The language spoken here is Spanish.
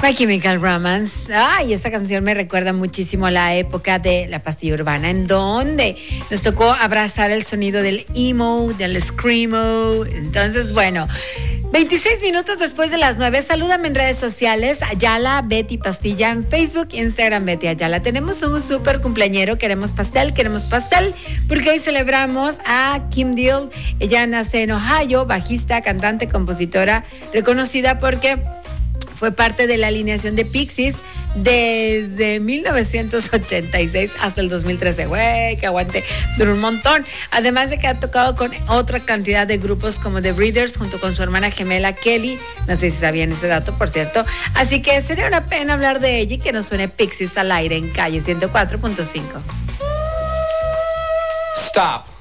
My Chemical Romance. Ay, esta canción me recuerda muchísimo a la época de la pastilla urbana, en donde nos tocó abrazar el sonido del emo, del screamo. Entonces, bueno, 26 minutos después de las 9. Salúdame en redes sociales, Ayala Betty Pastilla, en Facebook, Instagram Betty Ayala. Tenemos un súper cumpleañero, queremos pastel, porque hoy celebramos a Kim Deal. Ella nace en Ohio, bajista, cantante, compositora, reconocida porque fue parte de la alineación de Pixies desde 1986 hasta el 2013. Güey, que aguante, duró un montón. Además de que ha tocado con otra cantidad de grupos como The Breeders junto con su hermana gemela Kelly. No sé si sabían ese dato, por cierto. Así que sería una pena hablar de ella y que nos suene Pixies al aire en Calle 104.5. Stop.